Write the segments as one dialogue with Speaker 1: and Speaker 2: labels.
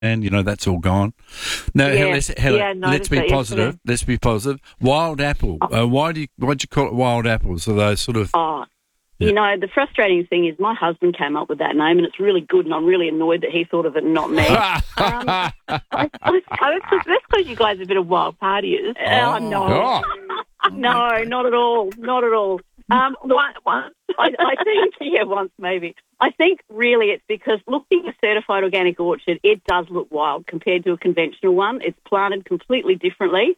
Speaker 1: and that's all gone. No,
Speaker 2: Yeah.
Speaker 1: let's be positive. Let's be positive. Wild apple. Why'd you call it wild apples? Are those sort of?
Speaker 2: Oh, the frustrating thing is my husband came up with that name, and it's really good, and I'm really annoyed that he thought of it and not me.
Speaker 3: That's because you guys are a bit of wild partiers.
Speaker 2: No. No, not at all. Not at all.
Speaker 3: Once.
Speaker 2: I think, once maybe. I think really it's because looking at a certified organic orchard, it does look wild compared to a conventional one. It's planted completely differently.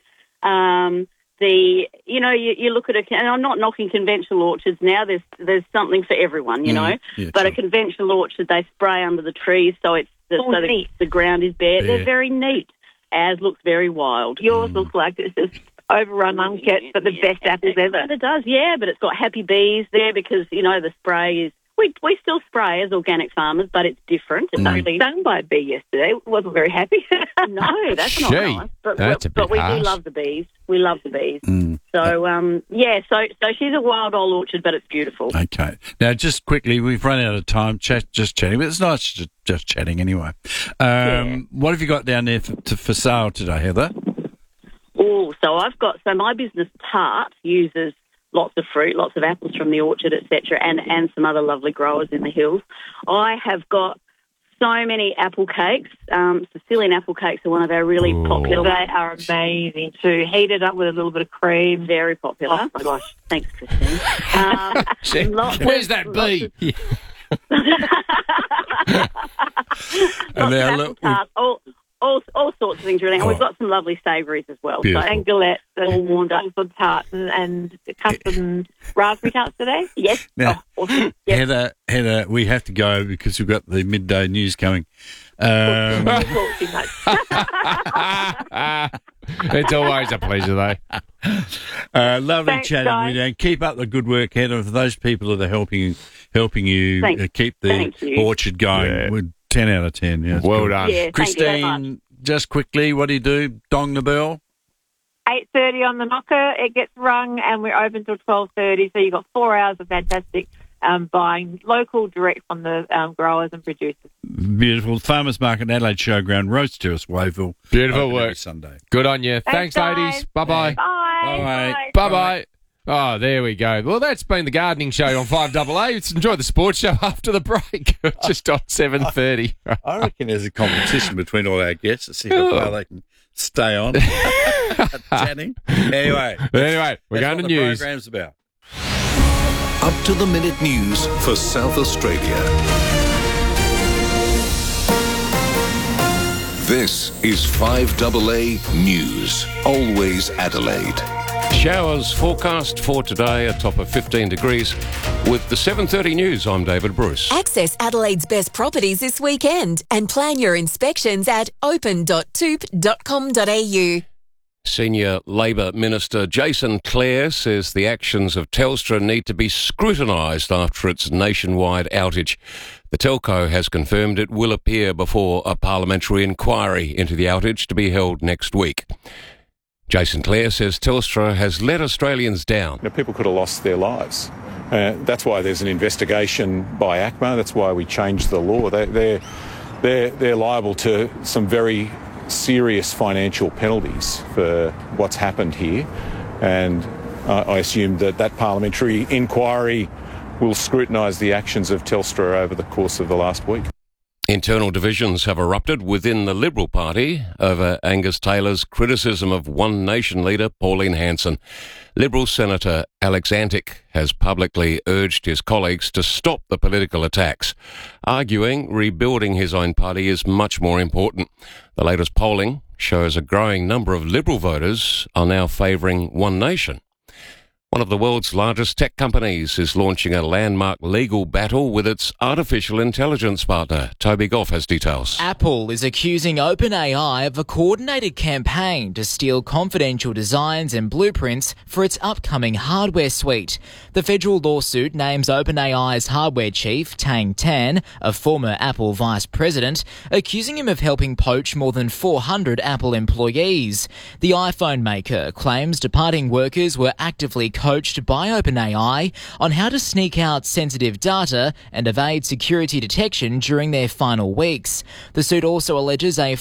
Speaker 2: You look at it, and I'm not knocking conventional orchards now. There's something for everyone,
Speaker 1: Yeah,
Speaker 2: but
Speaker 1: sure.
Speaker 2: a conventional orchard, they spray under the trees, so the ground is bare.
Speaker 1: Yeah.
Speaker 2: They're very neat. Ours looks very wild.
Speaker 3: Yours looks like it's just overrun market, but the best apples ever.
Speaker 2: It does, yeah, but it's got happy bees there because, the spray is... We still spray as organic farmers, but it's different. It's
Speaker 3: Really stung by a bee yesterday. Wasn't very happy.
Speaker 2: No, that's not
Speaker 4: Gee,
Speaker 2: nice.
Speaker 4: that's a bit
Speaker 2: but we
Speaker 4: harsh.
Speaker 2: do love the bees. We love the bees. So, so she's a wild old orchard, but it's beautiful.
Speaker 1: Okay. Now, just quickly, we've run out of time just chatting, but it's nice just chatting anyway. What have you got down there for sale today, Heather?
Speaker 2: Oh, so my business Tart uses lots of fruit, lots of apples from the orchard, etc., and some other lovely growers in the hills. I have got so many apple cakes. Sicilian apple cakes are one of our really popular.
Speaker 3: They are amazing too. Heated up with a little bit of cream.
Speaker 2: Very popular.
Speaker 3: Oh, my gosh.
Speaker 2: Thanks, Christine.
Speaker 4: Where's that bee?
Speaker 1: And now,
Speaker 2: Lots of apple tarts, all sorts of things really. And we've got some lovely savouries as well.
Speaker 1: Beautiful.
Speaker 3: And galettes and warmed up for tarts and custom raspberry tarts today.
Speaker 2: Yes.
Speaker 1: Now,
Speaker 2: Awesome. Yep.
Speaker 1: Heather, we have to go because we've got the midday news coming.
Speaker 3: Talk too much.
Speaker 4: It's always a pleasure, though.
Speaker 1: Lovely
Speaker 3: Thanks,
Speaker 1: chatting
Speaker 3: guys.
Speaker 1: with you. And keep up the good work, Heather. For those people that are helping you
Speaker 2: Thanks.
Speaker 1: keep the
Speaker 2: Thank you.
Speaker 1: orchard going,
Speaker 4: Yeah.
Speaker 1: we're 10 out of 10. Yeah, it's
Speaker 4: Well
Speaker 1: good.
Speaker 4: done.
Speaker 2: Yeah, thank you very much.
Speaker 1: Christine, just quickly, what do you do? Dong the bell?
Speaker 3: 8:30 on the knocker. It gets rung, and we're open till 12:30. So you've got 4 hours of fantastic buying local, direct from the growers and producers.
Speaker 1: Beautiful. Farmers Market, Adelaide Showground, Rose Terrace, Wavell.
Speaker 4: Beautiful
Speaker 1: Open every
Speaker 4: work.
Speaker 1: Sunday.
Speaker 4: Good on you. Thanks,
Speaker 3: guys.
Speaker 4: ladies. Bye-bye.
Speaker 3: Bye.
Speaker 1: Bye.
Speaker 4: Bye-bye. Oh, there we go. Well, that's been the gardening show on 5AA. Let's enjoy the sports show after the break, just on 7:30.
Speaker 1: I reckon there's a competition between all our guests to see how far they can stay on chatting. Anyway,
Speaker 4: We're
Speaker 1: that's
Speaker 4: going
Speaker 1: what
Speaker 4: to
Speaker 1: the
Speaker 4: news.
Speaker 1: program's about.
Speaker 5: Up to the minute news for South Australia. This is 5AA News. Always Adelaide.
Speaker 6: Showers forecast for today, a top of 15 degrees. With the 7:30 news, I'm David Bruce.
Speaker 7: Access Adelaide's best properties this weekend and plan your inspections at open.toop.com.au.
Speaker 6: Senior Labor Minister Jason Clare says the actions of Telstra need to be scrutinised after its nationwide outage. The telco has confirmed it will appear before a parliamentary inquiry into the outage to be held next week. Jason Clare says Telstra has let Australians down.
Speaker 8: People could have lost their lives. That's why there's an investigation by ACMA. That's why we changed the law. They're liable to some very serious financial penalties for what's happened here. And I assume that parliamentary inquiry will scrutinise the actions of Telstra over the course of the last week.
Speaker 6: Internal divisions have erupted within the Liberal Party over Angus Taylor's criticism of One Nation leader Pauline Hanson. Liberal Senator Alex Antic has publicly urged his colleagues to stop the political attacks, arguing rebuilding his own party is much more important. The latest polling shows a growing number of Liberal voters are now favouring One Nation. One of the world's largest tech companies is launching a landmark legal battle with its artificial intelligence partner. Toby Goff has details.
Speaker 9: Apple is accusing OpenAI of a coordinated campaign to steal confidential designs and blueprints for its upcoming hardware suite. The federal lawsuit names OpenAI's hardware chief, Tang Tan, a former Apple vice president, accusing him of helping poach more than 400 Apple employees. The iPhone maker claims departing workers were actively coached by OpenAI on how to sneak out sensitive data and evade security detection during their final weeks. The suit also alleges a